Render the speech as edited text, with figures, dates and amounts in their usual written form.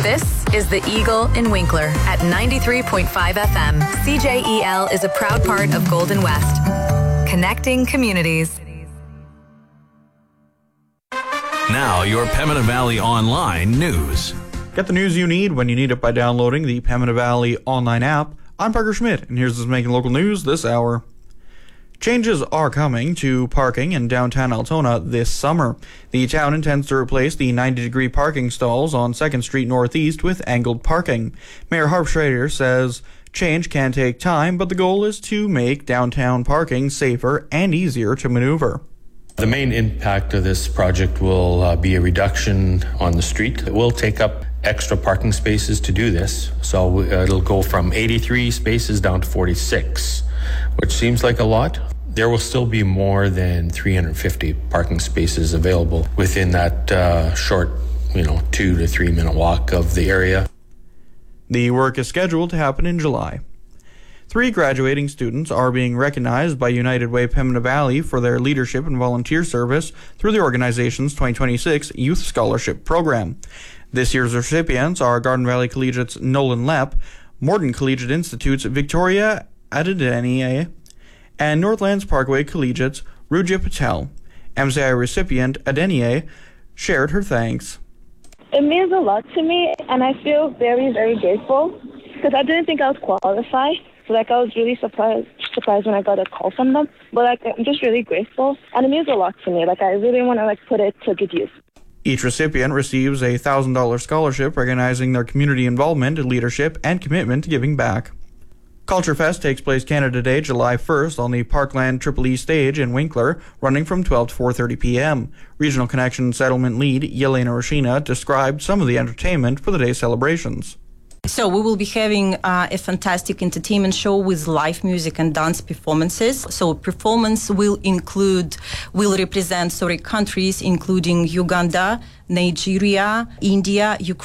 This is The Eagle in Winkler at 93.5 FM. CJEL is a proud part of Golden West. Connecting communities. Now, your Pembina Valley Online news. Get the news you need when you need it by downloading the Pembina Valley Online app. I'm Parker Schmidt, and here's what's making local news this hour. Changes are coming to parking in downtown Altona this summer. The town intends to replace the 90-degree parking stalls on 2nd Street Northeast with angled parking. Mayor Harp Schrader says change can take time, but the goal is to make downtown parking safer and easier to maneuver. The main impact of this project will be a reduction on the street. It will take up extra parking spaces to do this, so it'll go from 83 spaces down to 46, which seems like a lot. There will still be more than 350 parking spaces available within that short, 2 to 3 minute walk of the area. The work is scheduled to happen in July. 3 graduating students are being recognized by United Way Pembina Valley for their leadership and volunteer service through the organization's 2026 Youth Scholarship Program. This year's recipients are Garden Valley Collegiate's Nolan Lepp, Morton Collegiate Institute's Victoria Adedenie, and Northlands Parkway Collegiate's Ruja Patel. MCI recipient Adenie shared her thanks. It means a lot to me, and I feel very, very grateful because I didn't think I was qualified. So, I was really surprised when I got a call from them. But, I'm just really grateful, and it means a lot to me. I really want to, put it to good use. Each recipient receives a $1,000 scholarship recognizing their community involvement, leadership, and commitment to giving back. Culture Fest takes place Canada Day, July 1st on the Parkland Triple E stage in Winkler, running from 12 to 4:30 p.m. Regional Connection Settlement Lead Yelena Rashina described some of the entertainment for the day's celebrations. So we will be having a fantastic entertainment show with live music and dance performances. So performance will represent countries including Uganda, Nigeria, India, Ukraine.